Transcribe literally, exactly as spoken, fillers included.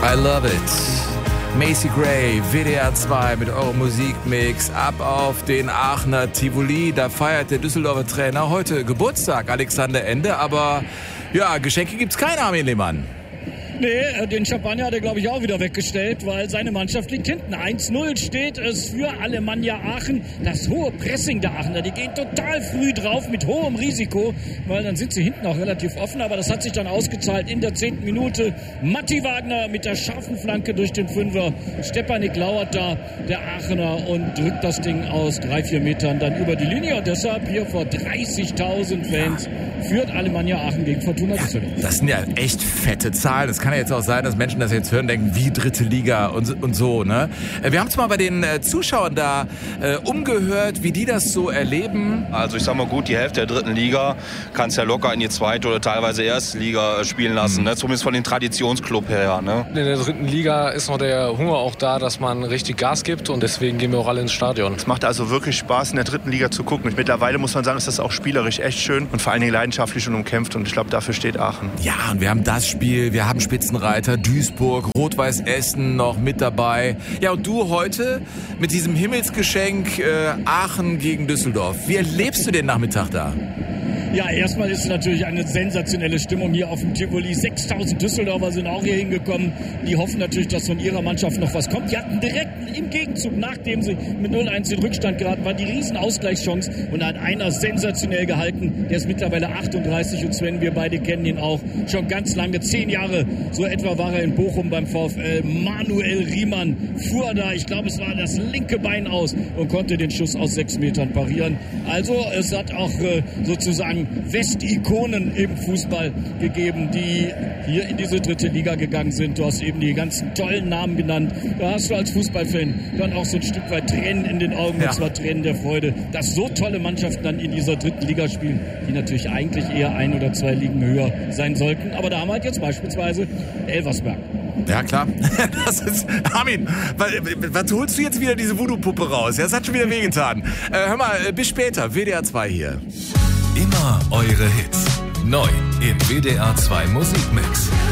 I love it. Macy Gray, W D R zwei mit eurem Musikmix. Ab auf den Aachener Tivoli. Da feiert der Düsseldorfer Trainer heute Geburtstag, Alexander Ende. Aber ja, Geschenke gibt's keine, Armin Lehmann. Nee, den Champagner hat er, glaube ich, auch wieder weggestellt, weil seine Mannschaft liegt hinten. eins null steht es für Alemannia Aachen. Das hohe Pressing der Aachener, die gehen total früh drauf mit hohem Risiko, weil dann sind sie hinten auch relativ offen. Aber das hat sich dann ausgezahlt in der zehnten Minute. Matti Wagner mit der scharfen Flanke durch den Fünfer. Stepanik lauert da, der Aachener, und drückt das Ding aus drei, vier Metern dann über die Linie. Und deshalb hier vor dreißigtausend Fans führt Alemannia Aachen gegen Fortuna Düsseldorf. Das sind ja echt fette Zahlen. Das kann ja jetzt auch sein, dass Menschen das jetzt hören, denken, wie dritte Liga und, und so, ne? Wir haben es mal bei den äh, Zuschauern da äh, umgehört, wie die das so erleben. Also ich sag mal gut, die Hälfte der dritten Liga kannst ja locker in die zweite oder teilweise erste Liga spielen lassen, mhm. ne? Zumindest von den Traditionsclub her, ne? In der dritten Liga ist noch der Hunger auch da, dass man richtig Gas gibt, und deswegen gehen wir auch alle ins Stadion. Es macht also wirklich Spaß, in der dritten Liga zu gucken. Und mittlerweile muss man sagen, ist das auch spielerisch echt schön und vor allen Dingen leidenschaftlich und umkämpft, und ich glaube, dafür steht Aachen. Ja, und wir haben das Spiel, wir haben Spitzenreiter Duisburg, Rot-Weiß Essen noch mit dabei. Ja, und du heute mit diesem Himmelsgeschenk äh, Aachen gegen Düsseldorf. Wie erlebst du den Nachmittag da? Ja, erstmal ist es natürlich eine sensationelle Stimmung hier auf dem Tivoli. sechstausend Düsseldorfer sind auch hier hingekommen. Die hoffen natürlich, dass von ihrer Mannschaft noch was kommt. Die hatten direkt im Gegenzug, nachdem sie mit null eins in Rückstand geraten waren, die riesen Ausgleichschance. Und da hat einer sensationell gehalten. Der ist mittlerweile achtunddreißig, und Sven, wir beide kennen ihn auch schon ganz lange. Zehn Jahre, so etwa, war er in Bochum beim VfL. Manuel Riemann fuhr da, ich glaube, es war das linke Bein aus, und konnte den Schuss aus sechs Metern parieren. Also es hat auch äh, sozusagen Westikonen im Fußball gegeben, die hier in diese dritte Liga gegangen sind. Du hast eben die ganzen tollen Namen genannt. Da hast du als Fußballfan dann auch so ein Stück weit Tränen in den Augen, ja. Und zwar Tränen der Freude, dass so tolle Mannschaften dann in dieser dritten Liga spielen, die natürlich eigentlich eher ein oder zwei Ligen höher sein sollten. Aber da haben wir halt jetzt beispielsweise Elversberg. Ja, klar. Das ist, Armin, was, was holst du jetzt wieder diese Voodoo-Puppe raus? Ja, das hat schon wieder wehgetan. Äh, hör mal, bis später. W D R zwei hier. Immer eure Hits. Neu im W D R zwei Musikmix.